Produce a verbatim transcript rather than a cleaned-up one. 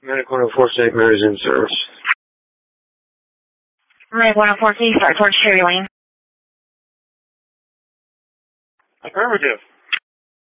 Medic one oh four, Saint Mary's in service. Medic one oh four, can you start towards Cherry Lane? Affirmative.